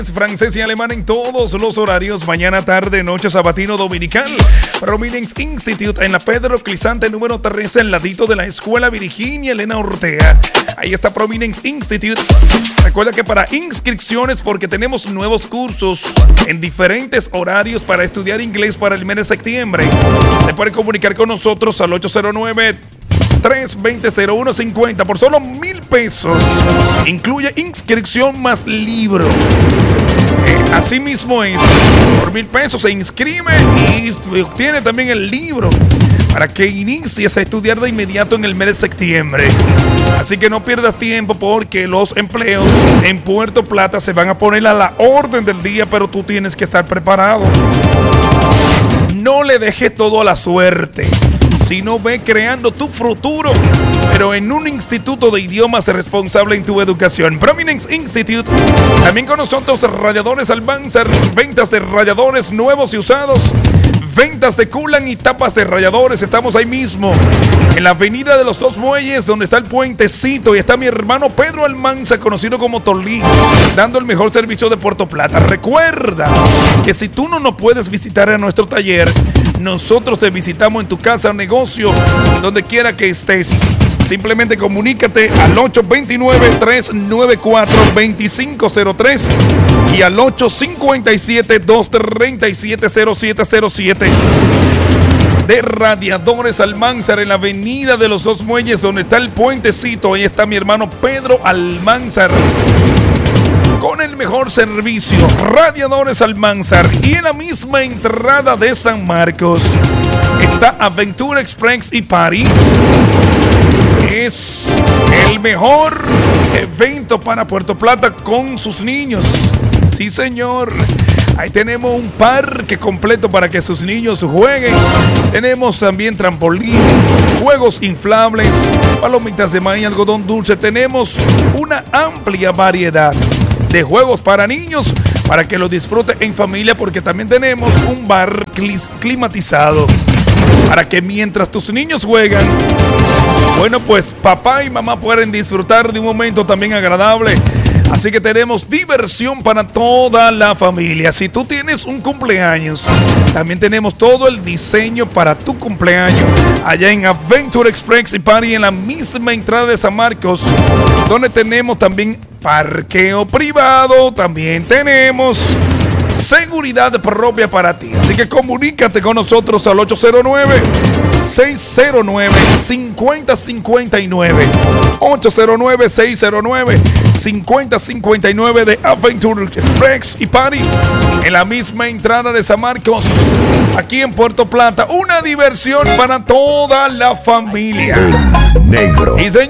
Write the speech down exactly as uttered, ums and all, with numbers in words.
Francés y alemán en todos los horarios, mañana, tarde, noche, sabatino, dominical. Prominence Institute en la Pedro Clisante número trece, al ladito de la Escuela Virginia Elena Ortega. Ahí está Prominence Institute. Recuerda que para inscripciones, porque tenemos nuevos cursos en diferentes horarios para estudiar inglés para el mes de septiembre, se puede comunicar con nosotros al ocho cero nueve, tres dos cero, cero uno cinco cero por solo mil pesos. Incluye inscripción más libro. Eh, así mismo es. Por mil pesos se inscribe y obtiene también el libro para que inicies a estudiar de inmediato en el mes de septiembre. Así que no pierdas tiempo, porque los empleos en Puerto Plata se van a poner a la orden del día, pero tú tienes que estar preparado. No le dejes todo a la suerte, sino ve creando tu futuro, pero en un instituto de idiomas responsable en tu educación. Prominence Institute. También con nosotros Radiadores Almanzar, ventas de radiadores nuevos y usados, ventas de culan y tapas de radiadores. Estamos ahí mismo en la avenida de los Dos Muelles, donde está el puentecito, y está mi hermano Pedro Almanzar, conocido como Tolí, dando el mejor servicio de Puerto Plata. Recuerda que si tú no nos puedes visitar a nuestro taller, nosotros te visitamos en tu casa o negocio, donde quiera que estés. Simplemente comunícate al ocho dos nueve, tres nueve cuatro, dos cinco cero tres y al ocho cinco siete, dos tres siete, cero siete cero siete. De Radiadores Almanzar en la avenida de los Dos Muelles, donde está el puentecito. Ahí está mi hermano Pedro Almanzar, con el mejor servicio. Radiadores Almanzar. Y en la misma entrada de San Marcos está Aventura Express y Party. Es el mejor evento para Puerto Plata con sus niños. Sí, señor. Ahí tenemos un parque completo para que sus niños jueguen. Tenemos también trampolín, juegos inflables, palomitas de maíz, algodón dulce. Tenemos una amplia variedad de juegos para niños, para que lo disfruten en familia, porque también tenemos un bar climatizado para que mientras tus niños juegan, bueno, pues papá y mamá pueden disfrutar de un momento también agradable. Así que tenemos diversión para toda la familia. Si tú tienes un cumpleaños, también tenemos todo el diseño para tu cumpleaños allá en Aventura Express y Party, en la misma entrada de San Marcos, donde tenemos también parqueo privado. También tenemos seguridad propia para ti. Así que comunícate con nosotros al ocho cero nueve, seis cero nueve, cinco cero cinco nueve. ocho cero nueve, seis cero nueve, cinco cero cinco nueve de Aventura Express y Party, en la misma entrada de San Marcos, aquí en Puerto Plata. Una diversión para toda la familia. El negro. Y señor,